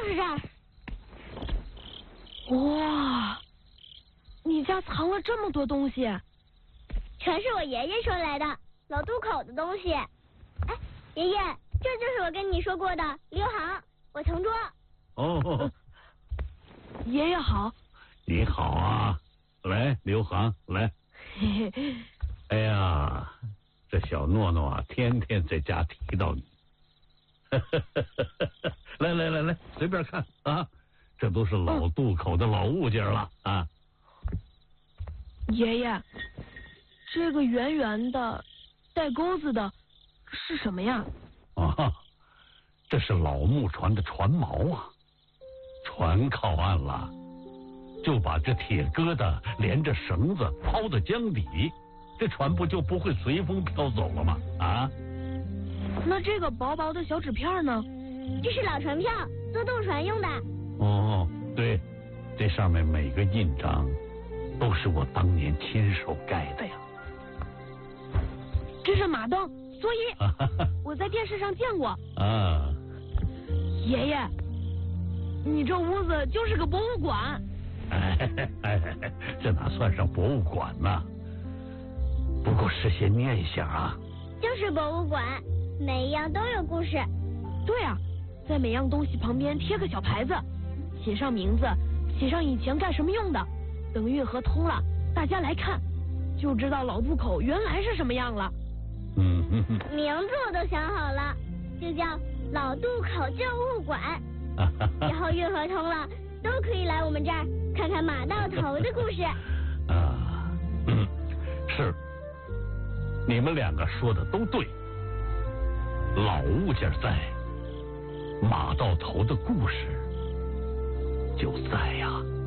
就是这儿。 哇，你家藏了这么多东西？ 全是我爷爷收来的老渡口的东西。哎，爷爷，这就是我跟你说过的刘航，我同桌。 哦， 爷爷好。 你好啊，来，刘航，来。 嘿嘿。 哎呀，这小诺诺啊，天天在家提到你。来，随便看啊，这都是老渡口的老物件了啊。 爷爷，这个圆圆的、带钩子的是什么呀？ 啊，这是老木船的船锚啊。船靠岸了，就把这铁疙瘩连着绳子抛到江底，这船不就不会随风飘走了吗？啊？ 那这个薄薄的小纸片呢？ 这是老船票，坐渡船用的。 哦，对，这上面每个印章都是我当年亲手盖的呀。 这是马灯，所以我在电视上见过。 啊， 爷爷，你这屋子就是个博物馆。 这哪算上博物馆呢？不过是些念想啊。 就是博物馆，每一样都有故事。 对啊，在每样东西旁边贴个小牌子，写上名字，写上以前干什么用的。等运河通了，大家来看，就知道老渡口原来是什么样了。 名字我都想好了，就叫老渡口旧物馆。以后运河通了，都可以来我们这儿看看马到头的故事。 是，你们两个说的都对，老物件在，马到头的故事就在呀。